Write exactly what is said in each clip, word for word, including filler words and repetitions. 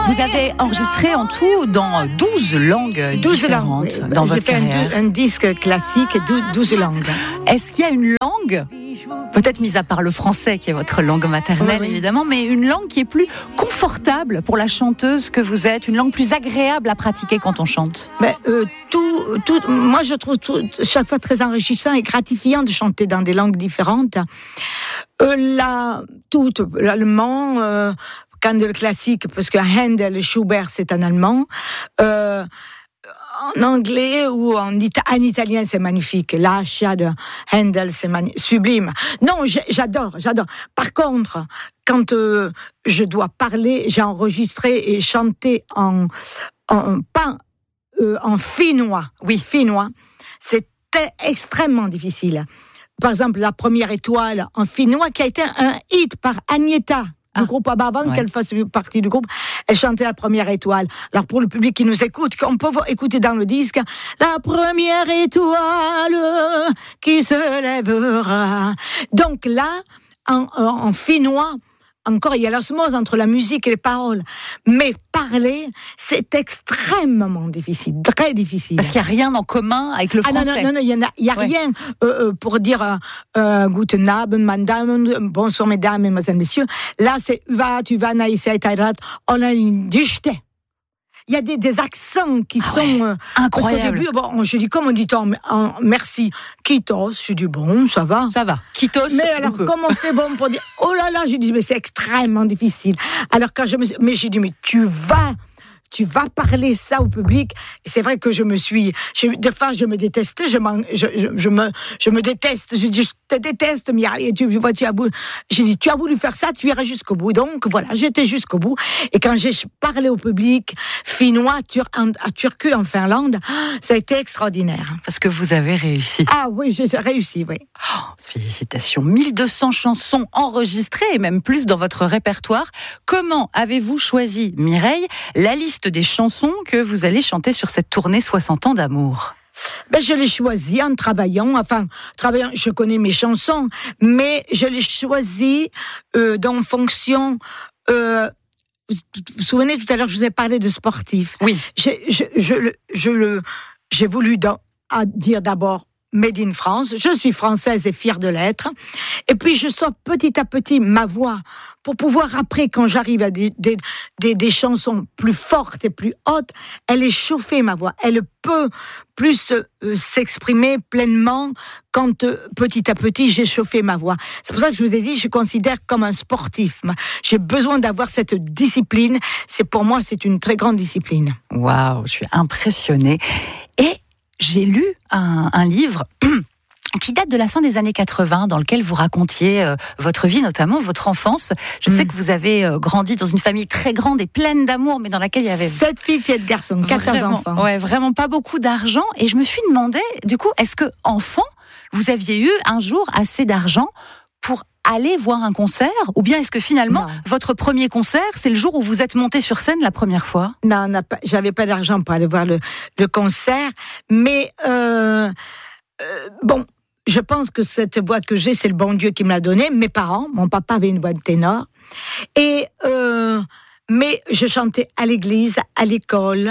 Vous avez enregistré en tout dans douze langues douze différentes langues. dans J'ai votre fait carrière. Un, un disque classique et douze langues. Est-ce qu'il y a une langue, peut-être mis à part le français qui est votre langue maternelle, oui, oui. évidemment, mais une langue qui est plus confortable pour la chanteuse que vous êtes, une langue plus agréable à pratiquer quand on chante? Ben, euh, tout, tout, moi, je trouve tout, chaque fois très enrichissant et gratifiant de chanter dans des langues différentes. Euh, là, tout, l'allemand, euh, quand le classique, parce que Handel, Schubert, c'est en allemand. Euh, En anglais ou en, ita- en italien, c'est magnifique. L'Ascia de Handel, c'est mani- sublime. Non, j'adore, j'adore. Par contre, quand euh, je dois parler, j'ai enregistré et chanté en, en pas euh, en finnois. Oui, finnois. C'était extrêmement difficile. Par exemple, la première étoile en finnois qui a été un hit par Agnetha. Du groupe avant ouais. qu'elle fasse partie du groupe, elle chantait la première étoile. Alors pour le public qui nous écoute, on peut écouter dans le disque la première étoile qui se lèvera. Donc là, en, en, en finnois, encore il y a l'osmose entre la musique et les paroles, mais parler, c'est extrêmement difficile, très difficile. Parce qu'il n'y a rien en commun avec le français. Ah non, non, non, il n'y a, il y a ouais. rien euh, pour dire euh, Guten Abend, meine Damen, bonsoir mesdames, mesdemoiselles, messieurs. Là, c'est Uva, tu vas, naïsei, tairat, on a une dichte. Il y a des, des accents qui ah sont... Ouais, incroyables. Parce qu'au début, bon, je dis, comment dit-on en, merci, Kitos, je dis, bon, ça va. Ça va, Kitos. Mais alors, comment c'est bon pour dire, oh là là, j'ai dit, mais c'est extrêmement difficile. Alors, quand je me suis... Mais j'ai dit, mais tu vas... Tu vas parler ça au public. Et c'est vrai que je me suis, je, des fois, je me déteste, je, je, je, je me, je me déteste. Je dis, je te déteste, mais tu vois, tu as voulu, j'ai dit, tu as voulu faire ça, tu iras jusqu'au bout. Donc, voilà, j'étais jusqu'au bout. Et quand j'ai parlé au public finnois, tur, à Turku, en Finlande, ça a été extraordinaire. Parce que vous avez réussi. Ah oui, j'ai réussi, oui. Oh, félicitations. mille deux cents chansons enregistrées et même plus dans votre répertoire. Comment avez-vous choisi, Mireille, la liste des chansons que vous allez chanter sur cette tournée soixante ans d'amour? Ben, je l'ai choisi en travaillant, enfin, travaillant, je connais mes chansons, mais je l'ai choisi euh, dans fonction... Euh, vous vous souvenez, tout à l'heure, je vous ai parlé de sportifs. Oui. J'ai, je, je, je, je, j'ai voulu dans, à dire d'abord Made in France. Je suis française et fière de l'être. Et puis, je sors petit à petit ma voix pour pouvoir, après, quand j'arrive à des, des, des, des chansons plus fortes et plus hautes, elle est chauffée, ma voix. Elle peut plus euh, s'exprimer pleinement quand, euh, petit à petit, j'ai chauffé ma voix. C'est pour ça que je vous ai dit, je considère comme un sportif. J'ai besoin d'avoir cette discipline. C'est, pour moi, c'est une très grande discipline. Waouh, je suis impressionnée. Et j'ai lu un, un livre qui date de la fin des années quatre-vingts, dans lequel vous racontiez euh, votre vie, notamment votre enfance. Je mmh. sais que vous avez euh, grandi dans une famille très grande et pleine d'amour, mais dans laquelle il y avait... Sept filles, sept garçons, quatorze enfants. Ouais, vraiment pas beaucoup d'argent. Et je me suis demandé, du coup, est-ce que, enfant, vous aviez eu un jour assez d'argent pour aller voir un concert, ou bien est-ce que finalement, non. votre premier concert, c'est le jour où vous êtes monté sur scène la première fois? Non, non pas, j'avais pas d'argent pour aller voir le, le concert, mais euh, euh, bon, je pense que cette voix que j'ai, c'est le bon Dieu qui me l'a donnée. Mes parents, mon papa avait une voix de ténor, et euh, mais je chantais à l'église, à l'école,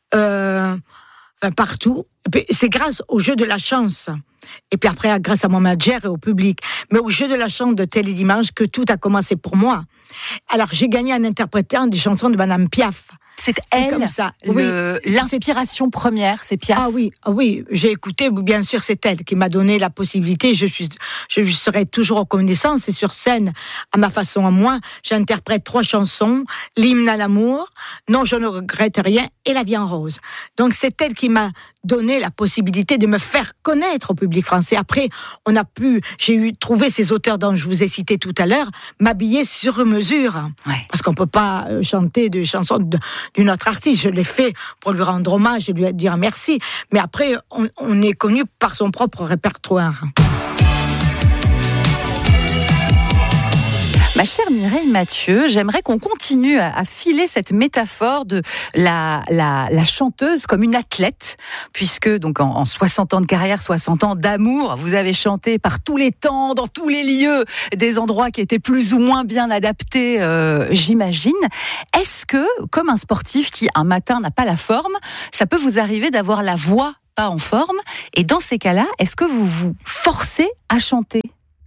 euh, enfin partout. Et puis, c'est grâce au jeu de la chance. Et puis après, grâce à mon manager et au public. Mais au jeu de la chance de Télé Dimanche que tout a commencé pour moi. Alors, j'ai gagné en interprétant des chansons de Madame Piaf. C'est elle, comme ça. Le, oui, l'inspiration c'est... première, c'est Piaf. Ah oui, ah oui, j'ai écouté, bien sûr, c'est elle qui m'a donné la possibilité. Je suis, je serai toujours reconnaissante. C'est sur scène, à ma façon à moi, j'interprète trois chansons, l'hymne à l'amour, Non, je ne regrette rien et La vie en rose. Donc c'est elle qui m'a donné la possibilité de me faire connaître au public français. Après, on a pu, j'ai eu trouvé ces auteurs dont je vous ai cité tout à l'heure, m'habiller sur mesure, ouais. parce qu'on peut pas chanter des chansons de, d'une autre artiste. Je l'ai fait pour lui rendre hommage et lui dire merci. Mais après, on, on est connu par son propre répertoire. Ma chère Mireille Mathieu, j'aimerais qu'on continue à, à filer cette métaphore de la, la, la chanteuse comme une athlète, puisque donc en, en soixante ans de carrière, soixante ans d'amour, vous avez chanté par tous les temps, dans tous les lieux, des endroits qui étaient plus ou moins bien adaptés, euh, j'imagine. Est-ce que, comme un sportif qui un matin n'a pas la forme, ça peut vous arriver d'avoir la voix pas en forme? Et dans ces cas-là, est-ce que vous vous forcez à chanter?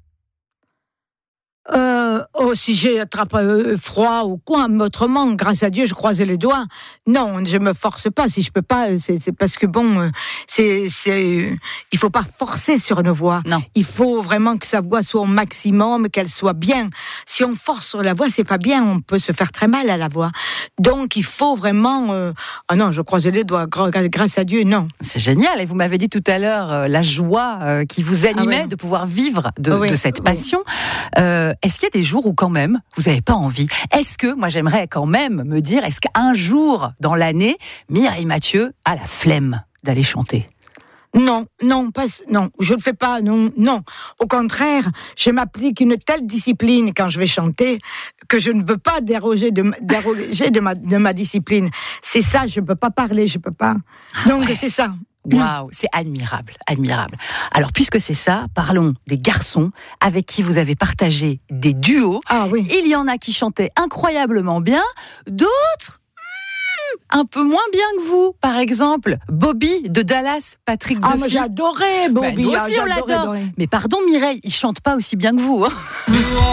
Euh, oh, si j'ai attrapé euh, froid ou quoi, mais autrement, grâce à Dieu, je croise les doigts. Non, je me force pas. Si je peux pas, c'est, c'est parce que bon, euh, c'est, c'est, il faut pas forcer sur une voix. Non. Il faut vraiment que sa voix soit au maximum, qu'elle soit bien. Si on force sur la voix, c'est pas bien. On peut se faire très mal à la voix. Donc, il faut vraiment. Euh... Ah non, je croise les doigts. Grâce à Dieu, non. C'est génial. Et vous m'avez dit tout à l'heure euh, la joie euh, qui vous animait ah ouais. de pouvoir vivre de, ah oui, de cette passion. Oui. Euh, Est-ce qu'il y a des jours où quand même vous n'avez pas envie? Est-ce que, moi j'aimerais quand même me dire, est-ce qu'un jour dans l'année, Mireille Mathieu a la flemme d'aller chanter? Non, non, pas, non, je ne le fais pas, non, non. Au contraire, je m'applique une telle discipline quand je vais chanter que je ne veux pas déroger de, déroger de, ma, de ma discipline. C'est ça, je ne peux pas parler, je ne peux pas. Ah Donc ouais. c'est ça. Waouh, c'est admirable, admirable. Alors, puisque c'est ça, parlons des garçons avec qui vous avez partagé des duos. Ah oui. Il y en a qui chantaient incroyablement bien, d'autres un peu moins bien que vous. Par exemple, Bobby de Dallas, Patrick Ah, Duffy. moi j'adorais Bobby. Bah, nous aussi, ah, on l'adore. Mais pardon Mireille, il chante pas aussi bien que vous. Hein.